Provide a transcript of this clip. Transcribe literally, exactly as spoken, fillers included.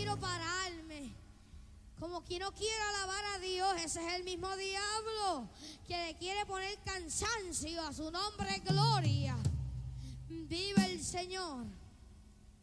quiero pararme. Como que no quiero alabar a Dios. Ese es el mismo diablo que le quiere poner cansancio a su nombre, gloria. Vive el Señor.